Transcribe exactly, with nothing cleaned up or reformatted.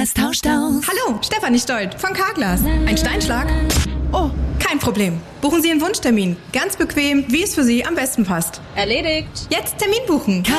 Carglass tauscht aus. Hallo, Stefanie Stolt von Carglass. Ein Steinschlag? Oh, kein Problem. Buchen Sie einen Wunschtermin. Ganz bequem, wie es für Sie am besten passt. Erledigt. Jetzt Termin buchen.